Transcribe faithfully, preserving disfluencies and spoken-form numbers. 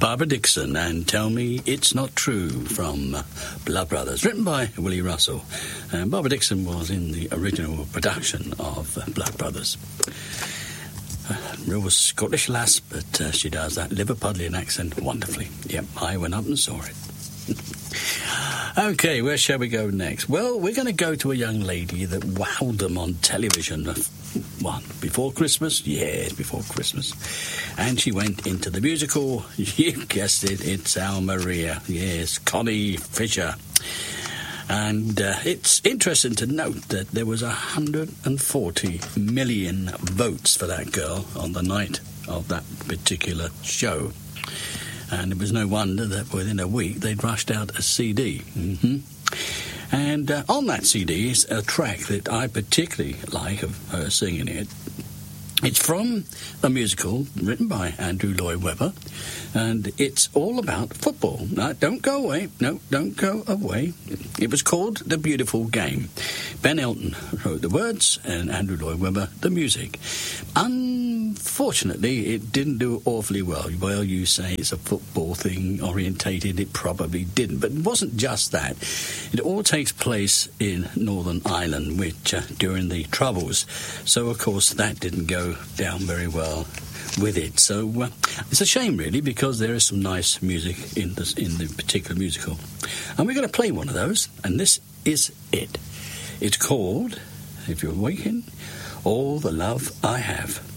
Barbara Dickson and Tell Me It's Not True from uh, Blood Brothers, written by Willie Russell. And Barbara Dickson was in the original production of uh, Blood Brothers. Uh, real Scottish lass, but uh, she does that Liverpudlian accent wonderfully. Yep, I went up and saw it. Okay, where shall we go next? Well, we're going to go to a young lady that wowed them on television. One, before Christmas? Yes, before Christmas. And she went into the musical. You guessed it, it's Our Maria. Yes, Connie Fisher. And uh, it's interesting to note that there was one hundred forty million votes for that girl on the night of that particular show. And it was no wonder that within a week they'd rushed out a C D. Mm-hmm. And uh, on that C D is a track that I particularly like of her singing it. It's from a musical written by Andrew Lloyd Webber, and it's all about football. No, don't go away. No, don't go away. It was called The Beautiful Game. Ben Elton wrote the words, and Andrew Lloyd Webber the music. Unfortunately, it didn't do awfully well. Well, you say it's a football thing orientated. It probably didn't. But it wasn't just that. It all takes place in Northern Ireland, which uh, during the Troubles. So, of course, that didn't go down very well with it. So uh, it's a shame, really, because there is some nice music in this, in the particular musical. And we're going to play one of those, and this is it. It's called, if you're waking, All the Love I Have.